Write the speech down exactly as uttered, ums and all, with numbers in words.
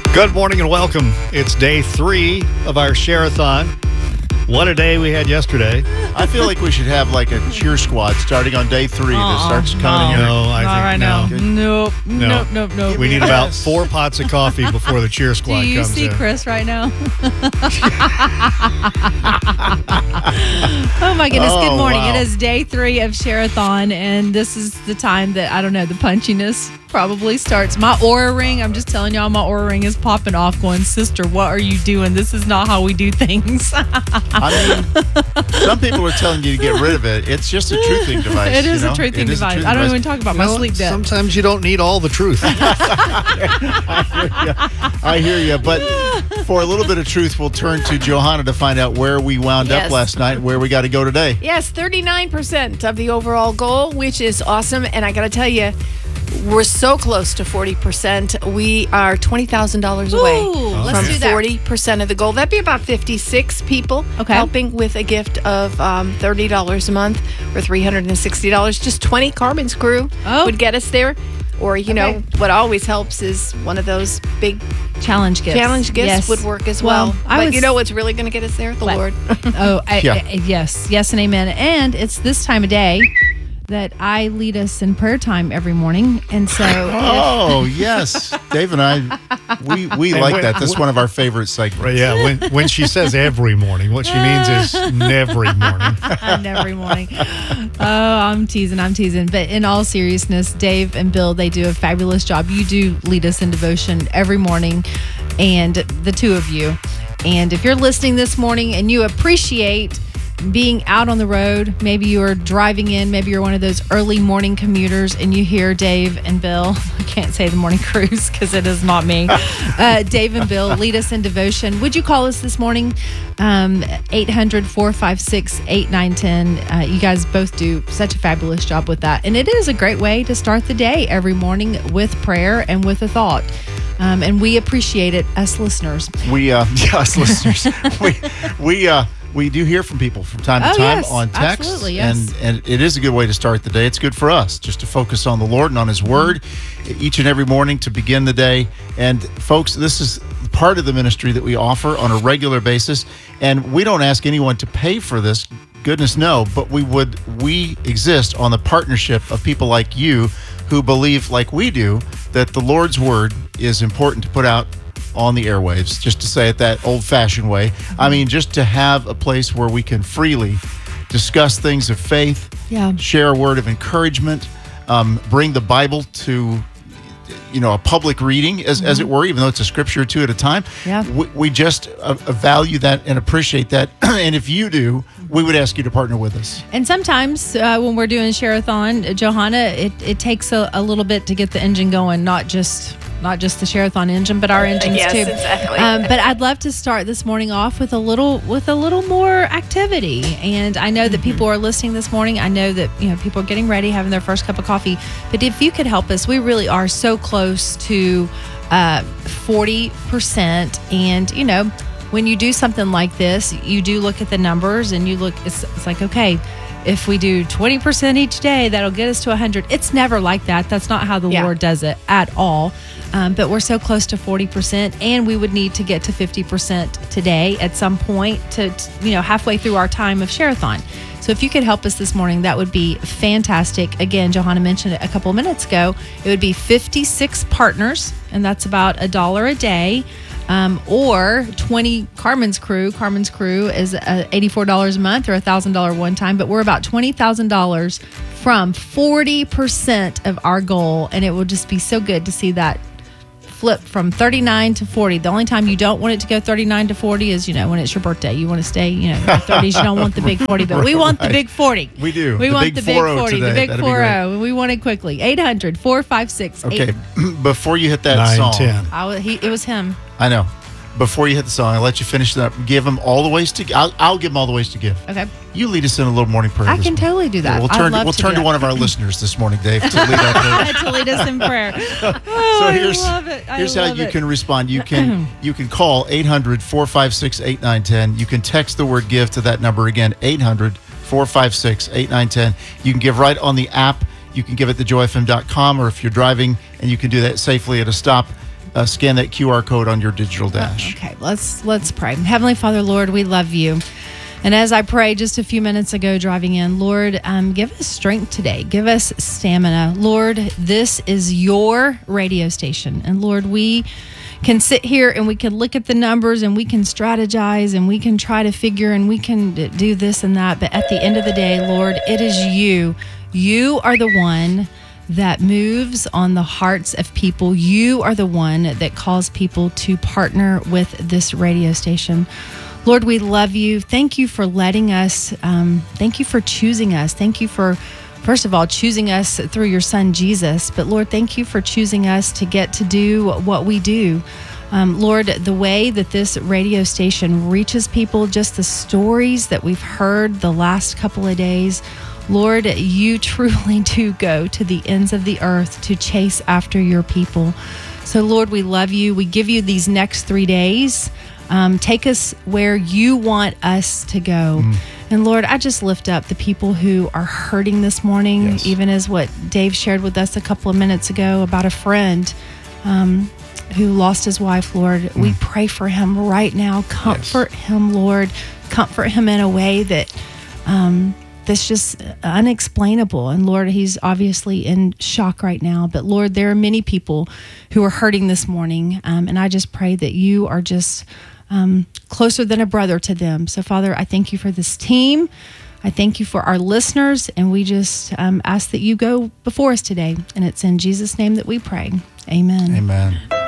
Good morning and welcome. It's day three of our Share-a-thon. What a day we had yesterday. I feel like we should have like a cheer squad starting on day three Uh-uh, that starts coming in. No, I Not think right no. now. Nope. No. Nope. Nope. Nope. We need Yes. about four pots of coffee before the cheer Do squad you comes see in. Chris right now? Oh my goodness. Oh, Good morning. wow. It is day three of Share-a-thon, and this is the time that, I don't know, the punchiness probably starts. My Oura ring, I'm just telling y'all, my Oura ring is popping off going, sister, what are you doing? This is not how we do things. I mean, some people are telling you to get rid of it. It's just a truthing device. It is you know? a truthing It is a device. truthing I don't device. even talk about You my know, sleep debt. sometimes you don't need all the truth. I hear you. But for a little bit of truth, we'll turn to Johanna to find out where we wound up Yes. last night, where we got to go today. Yes, thirty-nine percent of the overall goal, which is awesome. And I got to tell you, we're so close to forty percent. We are twenty thousand dollars away Ooh, let's from do that. forty percent of the goal. That'd be about fifty-six people Okay. helping with a gift of um, thirty dollars a month or three hundred sixty dollars. Just twenty Carmen's crew Oh. would get us there. Or, you know, Okay. what always helps is one of those big Challenge gifts. challenge gifts Yes. would work as Well, well. I but was- you know what's really going to get us there? The What? Lord. Oh, I, Yeah. I- yes, yes, and amen. And it's this time of day that I lead us in prayer time every morning, and so Oh, yes. Dave and I, we, we And like when- that. That's one of our favorite segments. Right, yeah, when, when she says every morning, what she means is every morning. and every morning. Oh, I'm teasing, I'm teasing. But in all seriousness, Dave and Bill, they do a fabulous job. You do lead us in devotion every morning, and the two of you. And if you're listening this morning and you appreciate being out on the road, maybe you're driving in, maybe you're one of those early morning commuters and you hear Dave and Bill, I can't say the morning cruise because it is not me, uh, Dave and Bill lead us in devotion. Would you call us this morning? Um, eight hundred, four five six, eight nine one zero. Uh, you guys both do such a fabulous job with that. And it is a great way to start the day every morning with prayer and with a thought. Um, and we appreciate it, us listeners. We, uh, yes, listeners, we, we, uh, we do hear from people from time to Oh, time yes, on text. absolutely, yes. And, and it is a good way to start the day. It's good for us just to focus on the Lord and on His Word each and every morning to begin the day. And folks, this is part of the ministry that we offer on a regular basis. And we don't ask anyone to pay for this. Goodness no, but we would, we exist on the partnership of people like you who believe, like we do, that the Lord's Word is important to put out on the airwaves, just to say it that old-fashioned way. I mean, just to have a place where we can freely discuss things of faith, Yeah. share a word of encouragement, um, bring the Bible to, you know, a public reading, as, as it were, even though it's a scripture or two at a time. Yeah. We, we just uh, value that and appreciate that. And if you do, we would ask you to partner with us. And sometimes uh, when we're doing Share-a-thon, uh, Johanna, it, it takes a, a little bit to get the engine going, not just not just the Share-a-thon engine, but our engines Yes, too. exactly. Um, but I'd love to start this morning off with a little with a little more activity. And I know that people are listening this morning. I know that you know people are getting ready, having their first cup of coffee. But if you could help us, we really are so close to uh, forty percent. And you know, when you do something like this, you do look at the numbers and you look. It's, it's like okay. If we do twenty percent each day, that'll get us to one hundred. It's never like that. That's not how the Yeah. Lord does it at all. Um, but we're so close to forty percent, and we would need to get to fifty percent today at some point to, to, you know, halfway through our time of Share-a-thon. So if you could help us this morning, that would be fantastic. Again, Johanna mentioned it a couple of minutes ago. It would be fifty-six partners, and that's about a dollar a day. Um, or twenty Carmen's crew. Carmen's crew is uh, eighty-four dollars a month or one thousand dollars one time, but we're about twenty thousand dollars from forty percent of our goal. And it will just be so good to see that flip from thirty-nine to forty. The only time you don't want it to go thirty-nine to forty is, you know, when it's your birthday. You want to stay, you know, in your thirties. You don't want the big forty, but we want the big forty. We do. We The want big the big four oh forty, the today. big That'd be four great. oh, and we want it quickly. eight hundred, four five six, Okay, before you hit that Nine, song, ten. I was, he, it was him. I know. Before you hit the song, I'll let you finish that. Give them all the ways to. I'll, I'll give them all the ways to give. Okay. You lead us in a little morning prayer. I this can morning. totally do that. Yeah, we'll I'd turn. love we'll to turn do to that. one of our listeners this morning, Dave, to lead our prayer. to lead us in prayer. Oh, So here's I love it. I here's how love you it. can respond. You can you can call eight hundred, four five six, eight nine one zero. You can text the word give to that number again, eight hundred, four five six, eight nine one zero. You can give right on the app. You can give at the joy f m dot com, or if you're driving and you can do that safely at a stop, uh, scan that Q R code on your digital dash. Okay, let's let's pray. Heavenly Father, Lord, we love you. And as I prayed just a few minutes ago driving in, Lord, um, give us strength today. Give us stamina. Lord, this is your radio station. And Lord, we can sit here and we can look at the numbers and we can strategize and we can try to figure and we can do this and that. But at the end of the day, Lord, it is you. You are the one that moves on the hearts of people. You are the one that calls people to partner with this radio station. Lord, we love you. Thank you for letting us, um, thank you for choosing us. Thank you for, first of all, choosing us through your son, Jesus. But Lord, thank you for choosing us to get to do what we do. Um, Lord, the way that this radio station reaches people, just the stories that we've heard the last couple of days, Lord, you truly do go to the ends of the earth to chase after your people. So Lord, we love you. We give you these next three days. Um, take us where you want us to go. Mm. And Lord, I just lift up the people who are hurting this morning, yes. even as what Dave shared with us a couple of minutes ago about a friend um, who lost his wife, Lord. Mm. We pray for him right now. Comfort yes. him, Lord. Comfort him in a way that um, that's just unexplainable. And Lord, he's obviously in shock right now. But Lord, there are many people who are hurting this morning. Um, and I just pray that you are just Um, closer than a brother to them. So, Father, I thank you for this team. I thank you for our listeners, and we just um, ask that you go before us today. And it's in Jesus' name that we pray. Amen. Amen.